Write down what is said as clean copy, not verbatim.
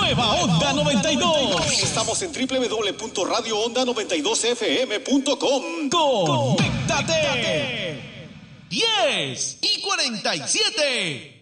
Nueva Onda 92. Estamos en www.radioonda92fm.com. ¡Conéctate! 10:47.